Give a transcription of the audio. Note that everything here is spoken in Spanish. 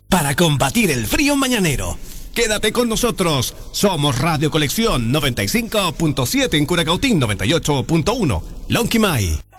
para combatir el frío mañanero. Quédate con nosotros. Somos Radio Colección 95.7 en Curacautín, 98.1 Lonquimay.